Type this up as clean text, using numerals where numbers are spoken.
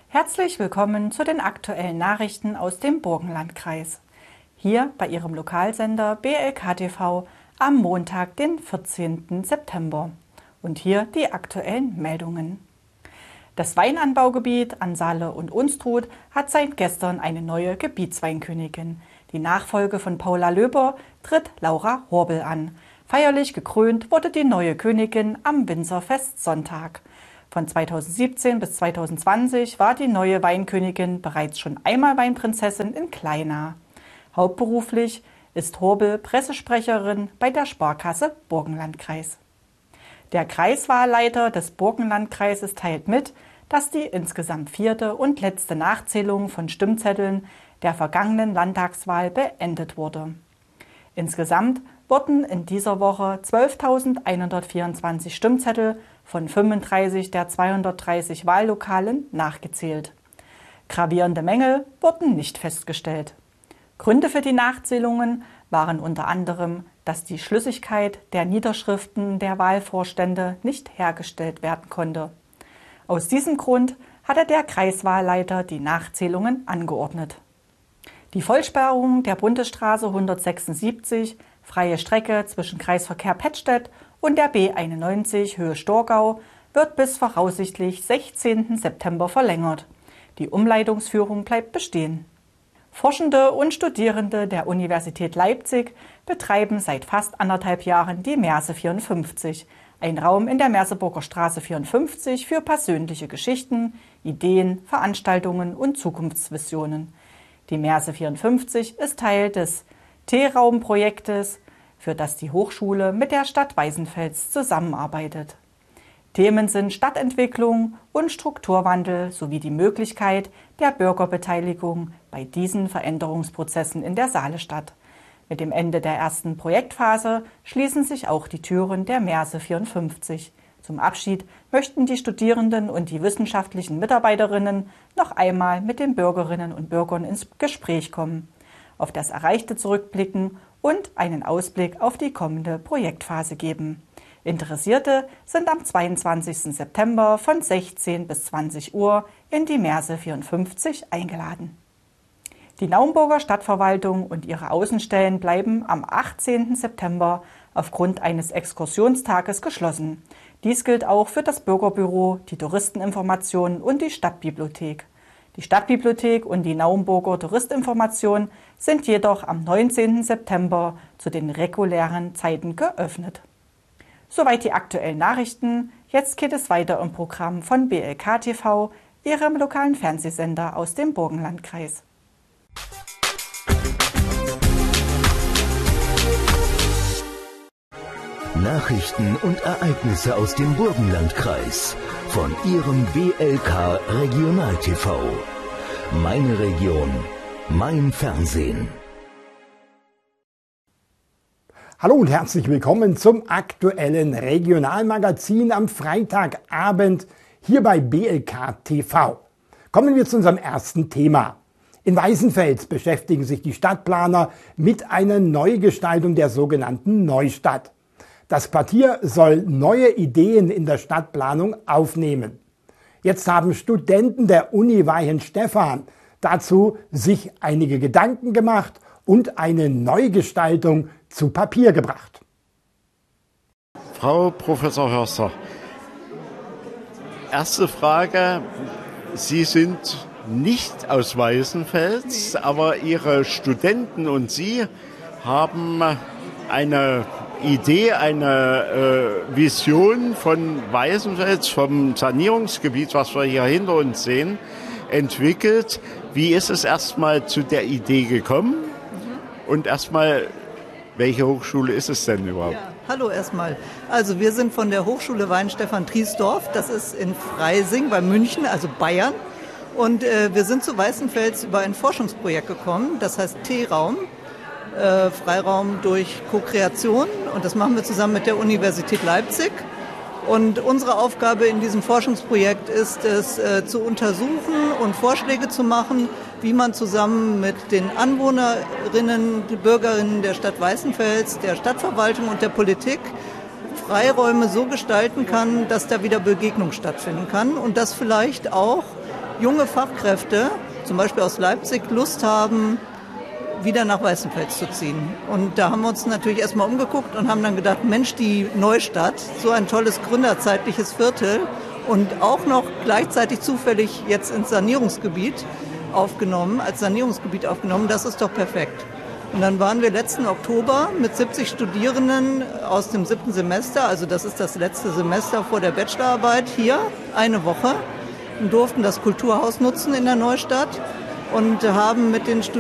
Herzlich willkommen zu den aktuellen Nachrichten aus dem Burgenlandkreis. Hier bei Ihrem Lokalsender BLK TV am Montag, den 14. September. Und hier die aktuellen Meldungen. Das Weinanbaugebiet an Saale und Unstrut hat seit gestern eine neue Gebietsweinkönigin. Die Nachfolge von Paula Löber tritt Laura Horbel an. Feierlich gekrönt wurde die neue Königin am Winzerfest Sonntag. Von 2017 bis 2020 war die neue Weinkönigin bereits schon einmal Weinprinzessin in Kleinau. Hauptberuflich ist Horbel Pressesprecherin bei der Sparkasse Burgenlandkreis. Der Kreiswahlleiter des Burgenlandkreises teilt mit, dass die insgesamt 4. und letzte Nachzählung von Stimmzetteln der vergangenen Landtagswahl beendet wurde. Insgesamt wurden in dieser Woche 12.124 Stimmzettel von 35 der 230 Wahllokalen nachgezählt. Gravierende Mängel wurden nicht festgestellt. Gründe für die Nachzählungen waren unter anderem, dass die Schlüssigkeit der Niederschriften der Wahlvorstände nicht hergestellt werden konnte. Aus diesem Grund hatte der Kreiswahlleiter die Nachzählungen angeordnet. Die Vollsperrung der Bundesstraße 176, freie Strecke zwischen Kreisverkehr Pettstedt und der B91 Höhe Storgau, wird bis voraussichtlich 16. September verlängert. Die Umleitungsführung bleibt bestehen. Forschende und Studierende der Universität Leipzig betreiben seit fast 1,5 Jahren die Merse 54, ein Raum in der Merseburger Straße 54 für persönliche Geschichten, Ideen, Veranstaltungen und Zukunftsvisionen. Die Merse 54 ist Teil des T-Raum-Projektes, für das die Hochschule mit der Stadt Weißenfels zusammenarbeitet. Themen sind Stadtentwicklung und Strukturwandel sowie die Möglichkeit der Bürgerbeteiligung bei diesen Veränderungsprozessen in der Saalestadt. Mit dem Ende der ersten Projektphase schließen sich auch die Türen der Merse 54. Zum Abschied möchten die Studierenden und die wissenschaftlichen Mitarbeiterinnen noch einmal mit den Bürgerinnen und Bürgern ins Gespräch kommen, auf das Erreichte zurückblicken und einen Ausblick auf die kommende Projektphase geben. Interessierte sind am 22. September von 16 bis 20 Uhr in die Merse 54 eingeladen. Die Naumburger Stadtverwaltung und ihre Außenstellen bleiben am 18. September aufgrund eines Exkursionstages geschlossen. Dies gilt auch für das Bürgerbüro, die Touristeninformation und die Stadtbibliothek. Die Stadtbibliothek und die Naumburger Touristinformation sind jedoch am 19. September zu den regulären Zeiten geöffnet. Soweit die aktuellen Nachrichten. Jetzt geht es weiter im Programm von BLK TV, Ihrem lokalen Fernsehsender aus dem Burgenlandkreis. Nachrichten und Ereignisse aus dem Burgenlandkreis von Ihrem BLK Regional TV. Meine Region, mein Fernsehen. Hallo und herzlich willkommen zum aktuellen Regionalmagazin am Freitagabend hier bei BLK TV. Kommen wir zu unserem ersten Thema. In Weißenfels beschäftigen sich die Stadtplaner mit einer Neugestaltung der sogenannten Neustadt. Das Quartier soll neue Ideen in der Stadtplanung aufnehmen. Jetzt haben Studenten der Uni Weihenstephan dazu sich einige Gedanken gemacht und eine Neugestaltung zu Papier gebracht. Frau Professor Hörster, erste Frage. Sie sind nicht aus Weißenfels, aber Ihre Studenten und Sie haben eine Idee, eine Vision von Weißenfels, vom Sanierungsgebiet, was wir hier hinter uns sehen, entwickelt. Wie ist es erstmal zu der Idee gekommen? Und erstmal, welche Hochschule ist es denn überhaupt? Ja, hallo erstmal. Also wir sind von der Hochschule Weihenstephan-Triesdorf. Das ist in Freising bei München, also Bayern. Und wir sind zu Weißenfels über ein Forschungsprojekt gekommen, das heißt T-Raum. Freiraum durch Co-Kreation, und das machen wir zusammen mit der Universität Leipzig. Und unsere Aufgabe in diesem Forschungsprojekt ist es, zu untersuchen und Vorschläge zu machen, wie man zusammen mit den Anwohnerinnen, Bürgerinnen der Stadt Weißenfels, der Stadtverwaltung und der Politik Freiräume so gestalten kann, dass da wieder Begegnung stattfinden kann und dass vielleicht auch junge Fachkräfte, zum Beispiel aus Leipzig, Lust haben, wieder nach Weißenfels zu ziehen. Und da haben wir uns natürlich erstmal umgeguckt und haben dann gedacht, Mensch, die Neustadt, so ein tolles gründerzeitliches Viertel und auch noch gleichzeitig zufällig jetzt ins Sanierungsgebiet aufgenommen, das ist doch perfekt. Und dann waren wir letzten Oktober mit 70 Studierenden aus dem 7. Semester, also das ist das letzte Semester vor der Bachelorarbeit, hier eine Woche und durften das Kulturhaus nutzen in der Neustadt und haben mit den Studierenden